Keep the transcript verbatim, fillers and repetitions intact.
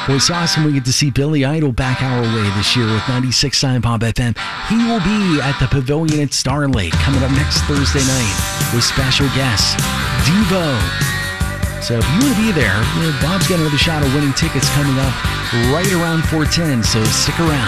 Well, it's awesome we get to see Billy Idol back our way this year with ninety-six point nine Pop F M. He will be at the Pavilion at Star Lake coming up next Thursday night with special guests Devo. So if you want to be there, you know, Bob's got another shot of winning tickets coming up right around four ten, so stick around.